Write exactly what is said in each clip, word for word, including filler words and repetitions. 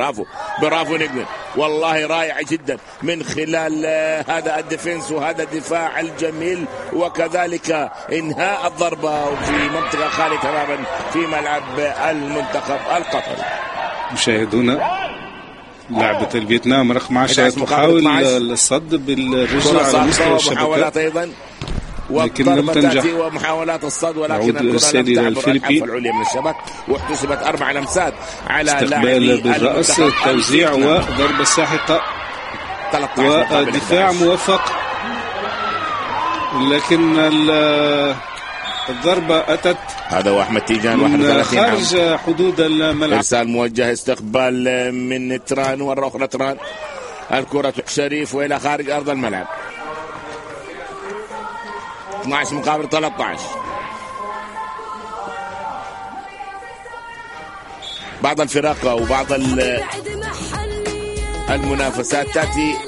برافو برافو نجوين، والله رائع جدا من خلال هذا الديفنس وهذا الدفاع الجميل، وكذلك انهاء الضربه في منطقه خاليه تماما في ملعب المنتخب القطري. مشاهدونا لعبة الفيتنام رقم عشرة تحاول الصد بالرجل على مستوى الشبكة ايضا، لكن لم تنجح. ومحاولات الصد ولكن الكرة لم تعبر الحافة العليا من الشبك، واحتسبت أربع لمسات على استقبال بالرأس، توزيع وضربة ساحقة ودفاع موفق، لكن الضربة أتت هذا هو أحمد تيجان من خارج حدود الملعب. إرسال موجه، استقبال من تران مرة أخرى تران، الكرة شريف وإلى خارج أرض الملعب. اثني عشر مقابل ثلاثة عشر. بعض الفرق وبعض المنافسات تأتي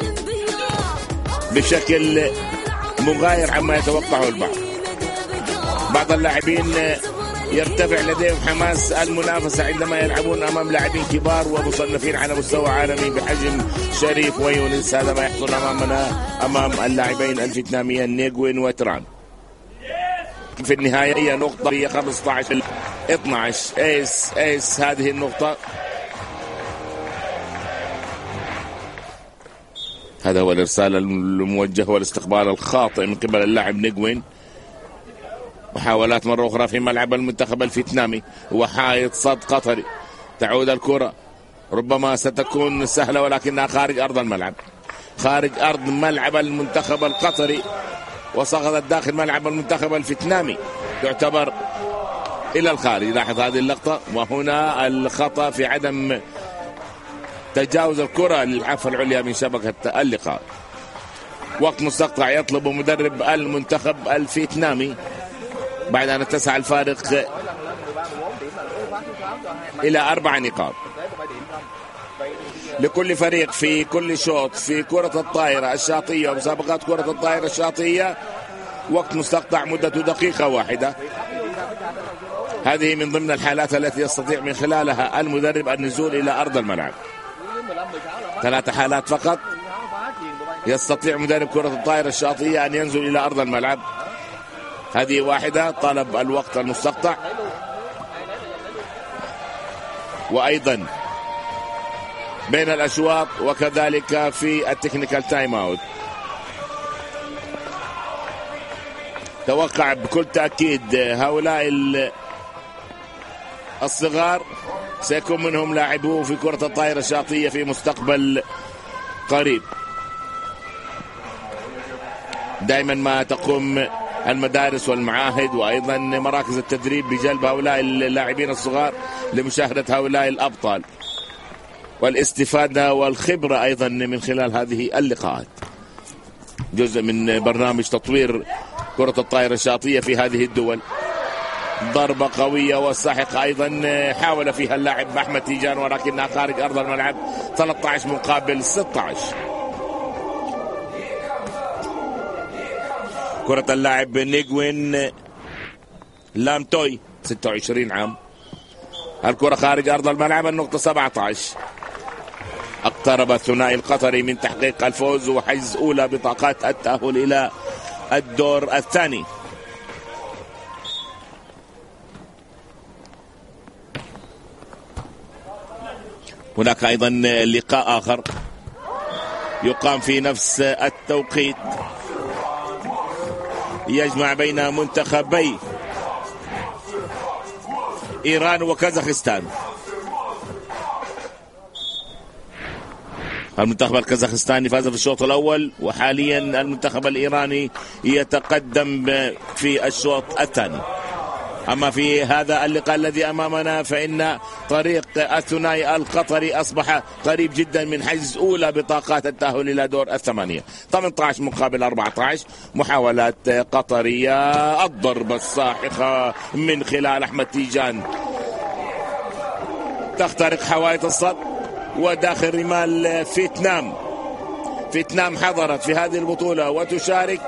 بشكل مغاير عما يتوقعه البعض. بعض اللاعبين يرتفع لديهم حماس المنافسة عندما يلعبون أمام لاعبين كبار ومصنفين على مستوى عالمي بحجم شريف ويونس. هذا ما يحصل أمامنا أمام اللاعبين الفيتناميين نيغوين وتران. في النهاية هي نقطة هي خمسة عشر اثني عشر. ايس ايس هذه النقطة. هذا هو الإرسال الموجه والاستقبال الخاطئ من قبل اللاعب نيغوين. محاولات مرة أخرى في ملعب المنتخب الفيتنامي وحائط صد قطري. تعود الكرة ربما ستكون سهلة ولكنها خارج أرض الملعب، خارج أرض ملعب المنتخب القطري، وسقطت داخل ملعب المنتخب الفيتنامي، تعتبر إلى الخارج. لاحظ هذه اللقطة، وهنا الخطأ في عدم تجاوز الكرة للحافة العليا من شبكة اللقاء. وقت مستقطع يطلب مدرب المنتخب الفيتنامي بعد أن اتسع الفارق إلى أربع نقاط لكل فريق في كل شوط في كرة الطائرة الشاطئية ومسابقات كرة الطائرة الشاطئية. وقت مستقطع مدته دقيقة واحدة. هذه من ضمن الحالات التي يستطيع من خلالها المدرب النزول إلى أرض الملعب. ثلاث حالات فقط يستطيع مدرب كرة الطائرة الشاطئية أن ينزل إلى أرض الملعب. هذه واحدة، طلب الوقت المستقطع، وأيضا بين الأشواط، وكذلك في التكنيكال تايم اوت. توقع بكل تأكيد هؤلاء الصغار سيكون منهم لاعبون في كرة الطائرة الشاطئية في مستقبل قريب. دائما ما تقوم المدارس والمعاهد وأيضا مراكز التدريب بجلب هؤلاء اللاعبين الصغار لمشاهدة هؤلاء الأبطال والاستفادة والخبرة أيضا من خلال هذه اللقاءات. جزء من برنامج تطوير كرة الطائرة الشاطئية في هذه الدول. ضربة قوية والساحقة أيضا حاول فيها اللاعب أحمد تيجان ولكنها خارج أرض الملعب. ثلاثة عشر مقابل ستة عشر. كرة اللاعب نيغوين لامتوي ستة وعشرين عام. الكرة خارج أرض الملعب. النقطة سبعة عشر. اقترب الثنائي القطري من تحقيق الفوز وحجز أولى بطاقات التأهل إلى الدور الثاني. هناك أيضا لقاء آخر يقام في نفس التوقيت يجمع بين منتخبي إيران وكازاخستان. المنتخب الكازاخستاني فاز في الشوط الأول، وحاليا المنتخب الإيراني يتقدم في الشوط الثاني. أما في هذا اللقاء الذي أمامنا فإن طريق الثنائي القطري أصبح قريب جدا من حجز أولى بطاقات التأهل إلى دور الثمانية. ثمانية عشر مقابل أربعة عشر. محاولات قطرية، الضربة الساحقة من خلال أحمد تيجان تخترق حوائط الصد وداخل رمال فيتنام. فيتنام حضرت في هذه البطولة وتشارك